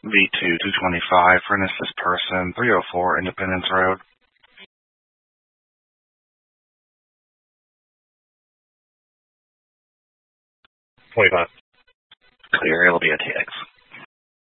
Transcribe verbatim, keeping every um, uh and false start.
V two two twenty-five for an assist person, three oh four Independence Road. twenty-five. Clear, it'll be a T X.